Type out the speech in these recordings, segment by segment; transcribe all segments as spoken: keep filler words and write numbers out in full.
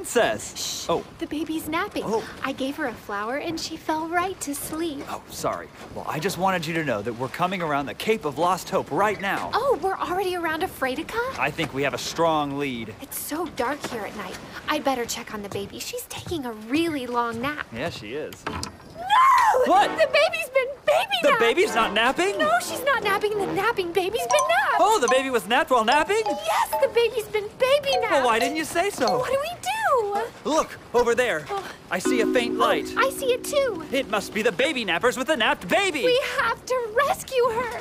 princess. Shh. Oh. The baby's napping. Oh. I gave her a flower and she fell right to sleep. Oh, sorry. Well, I just wanted you to know that we're coming around the Cape of Lost Hope right now. Oh, we're already around Afredica? I think we have a strong lead. It's so dark here at night. I'd better check on the baby. She's taking a really long nap. Yeah, she is. No! What? The baby's been baby The napped. baby's not napping? No, she's not napping. The napping baby's been napped. Oh, the baby was napped while napping? Yes, the baby's been baby napped. Well, why didn't you say so? What do we do? Look, over there. Oh. I see a faint light. I see it too. It must be the baby nappers with the napped baby. We have to rescue her.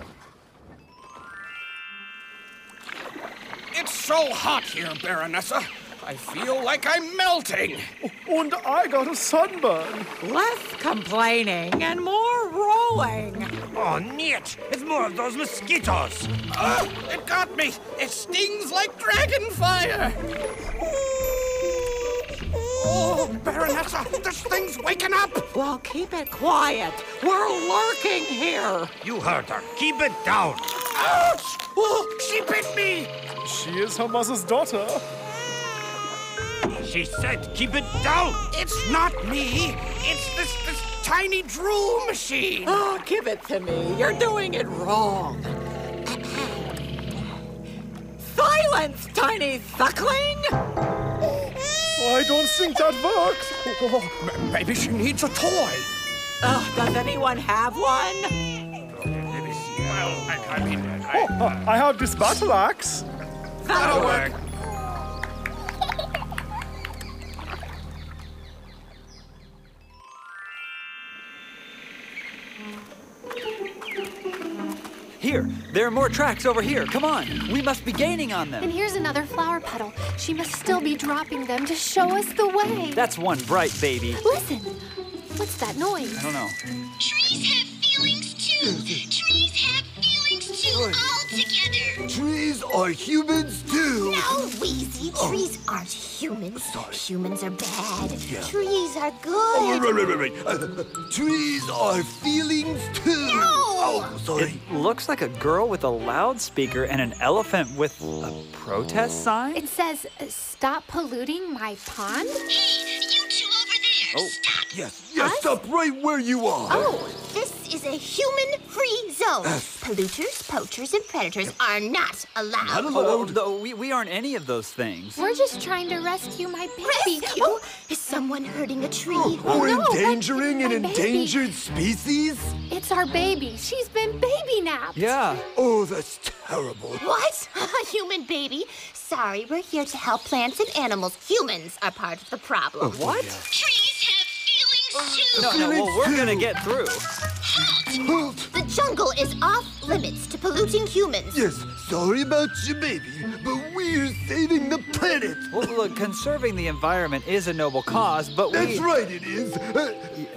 It's so hot here, Baronessa. I feel like I'm melting. And I got a sunburn. Less complaining and more rolling. Oh, Niet! It's more of those mosquitoes. Oh, it got me. It stings like dragon fire. Oh, Baronessa, this thing's waking up. Well, keep it quiet. We're lurking here. You heard her. Keep it down. Ouch! Oh, she bit me. She is her mother's daughter. She said keep it down. It's not me. It's this this tiny drool machine. Oh, give it to me. You're doing it wrong. Silence, tiny suckling! I don't think that works. Oh, m- maybe she needs a toy. Oh, does anyone have one? Let me see. Well, I, I mean, Oh, I, uh, I have this battle axe. That'll work. Here, there are more tracks over here. Come on. We must be gaining on them. And here's another flower petal. She must still be dropping them to show us the way. That's one bright baby. Listen. What's that noise? I don't know. Trees have feelings too. Trees have feelings too, all together. Trees are humans too. No, Wheezy, trees aren't humans. Humans are bad. Trees are good. Oh, right, right, right, right. Uh, trees are feelings too. No! Oh, sorry. It looks like a girl with a loudspeaker and an elephant with a protest sign. It says, uh, stop polluting my pond? Hey, you two over there. Oh. Stop. Yes, yes, Us? stop right where you are. Oh, this is a human-free zone. Polluters, poachers, and predators are not allowed. Not Oh, allowed. no, we, we aren't any of those things. We're just trying to rescue my baby. Rescue? Oh, Is someone hurting a tree? Or no, but endangering an my baby. endangered species? it's our baby. She's been baby napped. Yeah. Oh, that's terrible. What? A human baby? Sorry, we're here to help plants and animals. Humans are part of the problem. What? Trees have feelings too. No, no, well, we're gonna get through. Halt! The jungle is off limits to polluting humans. Yes, sorry about your baby, but we're saving the planet. Well, look, conserving the environment is a noble cause, but we... That's right, it is. Uh,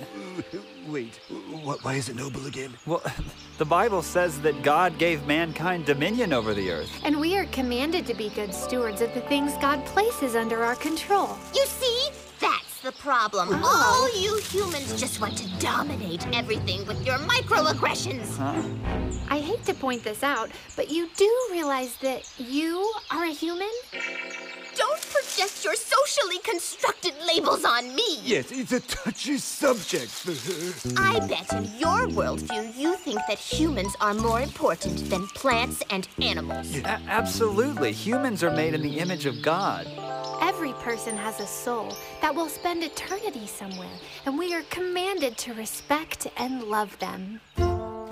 wait, wh- why is it noble again? Well, the Bible says that God gave mankind dominion over the earth. And we are commanded to be good stewards of the things God places under our control. You see? That's the problem. All you humans just want to dominate everything with your microaggressions. I hate to point this out, but you do realize that you are a human? Don't project your socially constructed labels on me. Yes, it's a touchy subject for her. I bet in your worldview you think that humans are more important than plants and animals. A- absolutely. Humans are made in the image of God. Every person has a soul that will spend eternity somewhere, and we are commanded to respect and love them.